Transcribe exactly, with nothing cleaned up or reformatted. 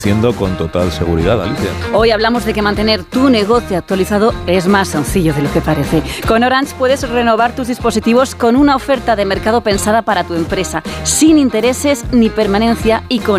Haciendo con total seguridad, Alicia. Hoy hablamos de que mantener tu negocio actualizado es más sencillo de lo que parece. Con Orange puedes renovar tus dispositivos con una oferta de mercado pensada para tu empresa, sin intereses ni permanencia y con